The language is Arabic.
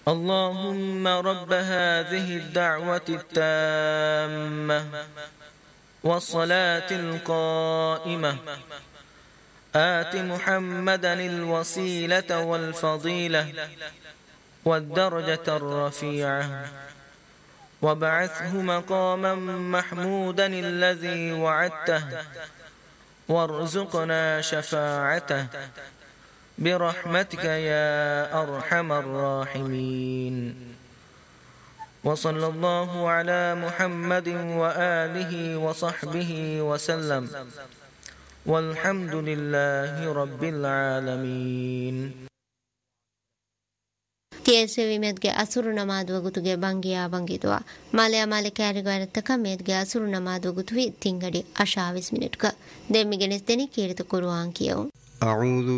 اللهم رب هذه الدعوة التامة والصلاة القائمة آت محمدا الوسيلة والفضيلة والدرجة الرفيعة وابعثه مقاما محمودا الذي وعدته وارزقنا شفاعته برحمتك يا أرحم الراحمين. وصلى الله على محمد وآله وصحبه وسلم والحمد لله رب العالمين. tiesevimedge asuru namadu wagutuge bangiya bangidwa malaya male karigartaka medge asuru namadu wagutuvi tingadi asha 20 minutka demmigenes deni kirita kuruan kiyo.